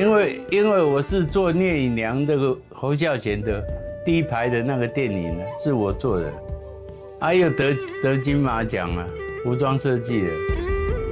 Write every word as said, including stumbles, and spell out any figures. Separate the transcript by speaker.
Speaker 1: 因为因为我是做聂隐娘这个侯孝贤的第一排的那个电影呢，是我做的，还有得得金马奖啊，服装设计的。